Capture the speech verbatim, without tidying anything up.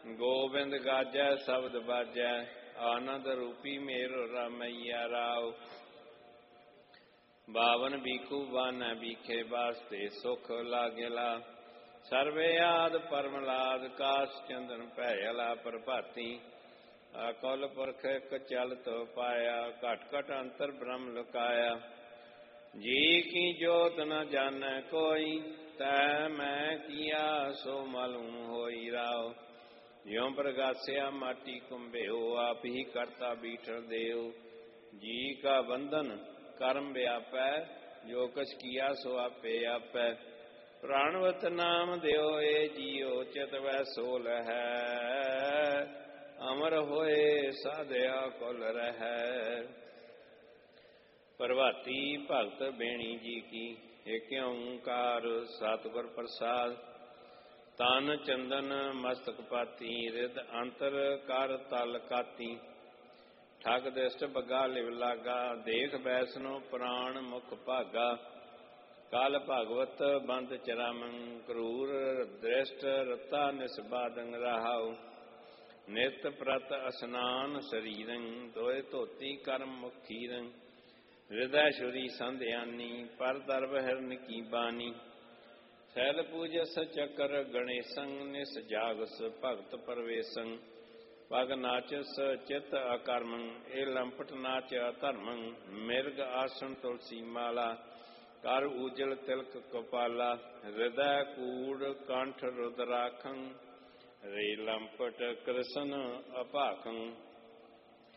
ਗੋਬਿੰਦ ਗਾਜੈ ਸ਼ਬਦ ਬਾਜੈ, ਆਨੰਦ ਰੂਪੀ ਮੇਰੋ ਰਾਮਈਆ ਰਾਓ। ਬਾਵਨ ਬੀਖੂ ਬਾਨੈ ਬੀਖੇ ਵਾਸਤੇ, ਸੁਖ ਲਾਗਿਲਾ ਸਰਵੇ ਆਦ ਪਰਮਲਾਦ। ਕਾਸ ਚੰਦਨ ਭੈਲਾ ਪ੍ਰਭਾਤੀ, ਅਕਲ ਪੁਰਖ ਇਕ ਚਲਤ ਪਾਇਆ। ਘਟ ਘਟ ਅੰਤਰ ਬ੍ਰਹਮ ਲੁਕਾਇਆ, ਜੀ ਕੀ ਜੋਤ ਨ ਜਾਣੈ ਕੋਈ। ਤੈ ਮੈਂ ਕੀਆ ਸੋ ਮਾਲੂਮ ਹੋਈ ਰਾਓ। ਜਿਉ ਪ੍ਰਗਾਸਿਆ ਮਾਟੀ ਕੁੰਭਿਓ, ਆਪ ਹੀ ਕਰਤਾ ਬੀਠਲ ਦੇਉ। ਜੀ ਕਾ ਬੰਧਨ ਕਰਮ ਵਿਆਪੈ, ਜੋ ਕਛ ਕੀਆ ਸੋ ਆਪੇ ਆਪੈ। ਪ੍ਰਾਣਵਤ ਨਾਮ ਦਿਓ ਏ ਜੀਓ, ਚਿਤ ਵੈ ਸੋ ਲਹੈ। ਅਮਰ ਹੋਏ ਸਾਧਿਆ ਕੁਲ ਰਹੈ। ਪ੍ਰਭਾਤੀ ਭਗਤ ਬੇਣੀ ਜੀ ਕੀ, ਏਕ ਓੰਕਾਰ ਸਤਿਗੁਰ ਪ੍ਰਸਾਦ। ਤਨ ਚੰਦਨ ਮਸਤਕ ਪਾਤੀ, ਰਿਦ ਅੰਤਰ ਕਰ ਤਲ ਕਾਤੀ। ਠਗ ਦ੍ਰਿਸ਼ਟ ਬੱਗਾ ਲਿਵ ਲਾਗਾ, ਦੇਖ ਬੈਸਨੋ ਪ੍ਰਾਣ ਮੁਖ ਭਾਗਾ। ਕਲ ਭਾਗਵਤ ਬੰਦ ਚਰਾਮੰ, ਕਰੂਰ ਦ੍ਰਿਸ਼ਟ ਰਤਾ ਨਿਸਬਾਦੰ ਰਹਾਉ। ਨਿਤ ਪ੍ਰਤ ਅਸਨਾਨ ਸਰੀਰੰ, ਦੋਇ ਧੋਤੀ ਕਰਮ ਮੁਖੀਰੰ। ਹਿਰਦੈ ਛੁਰੀ ਸੰਧਿਆਨੀ, ਪਰ ਦਰਬ ਹਿਰਨ ਕੀ ਬਾਨੀ। ਸੈਲ ਪੂਜਸ ਚੱਕਰ ਗਣੇਸ਼ੰ, ਨਿਸ ਜਾਗਸ ਭਗਤ ਪਰਵੇਸ਼ੰ। ਪਗ ਨਾਚਸ ਚਿਤ ਅਕਰਮੰ, ਇਹ ਲੰਪਟ ਨਾਚ ਅਧਰਮੰ। ਮਿਰਗ ਆਸਣ ਤੁਲਸੀ ਮਾਲਾ, ਕਰ ਊਜਲ ਤਿਲਕ ਕਪਾਲਾ। ਹਿਰਦੈ ਕੂੜ ਕੰਠ ਰੁਦਰਾਖੰ, ਰੇ ਲੰਪਟ ਕ੍ਰਿਸ਼ਨ ਅਭਾਖੰ।